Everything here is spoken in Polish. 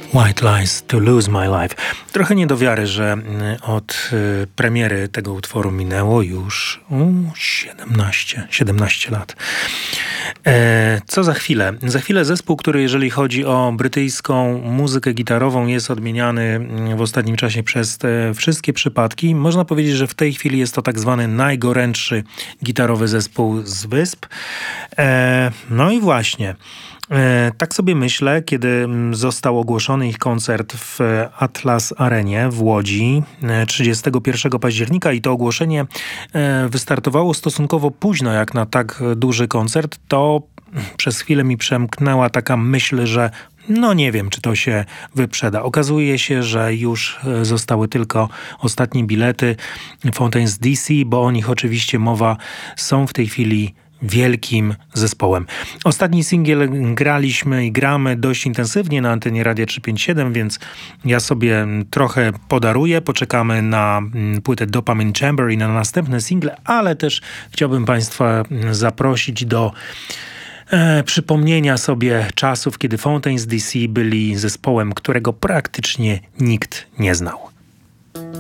White Lies to Lose My Life. Trochę nie do wiary, że od premiery tego utworu minęło już 17 lat. Co za chwilę? Za chwilę zespół, który jeżeli chodzi o brytyjską muzykę gitarową jest odmieniany w ostatnim czasie przez te wszystkie przypadki. Można powiedzieć, że w tej chwili jest to tak zwany najgorętszy gitarowy zespół z Wysp. No i właśnie. Tak sobie myślę, kiedy został ogłoszony ich koncert w Atlas Arenie w Łodzi 31 października i to ogłoszenie wystartowało stosunkowo późno jak na tak duży koncert, to przez chwilę mi przemknęła taka myśl, że no nie wiem, czy to się wyprzeda. Okazuje się, że już zostały tylko ostatnie bilety Fontaines DC, bo o nich oczywiście mowa, są w tej chwili wielkim zespołem. Ostatni singiel graliśmy i gramy dość intensywnie na antenie Radia 357, więc ja sobie trochę podaruję. Poczekamy na płytę Dopamine Chamber i na następne single, ale też chciałbym Państwa zaprosić do przypomnienia sobie czasów, kiedy Fontaines DC byli zespołem, którego praktycznie nikt nie znał.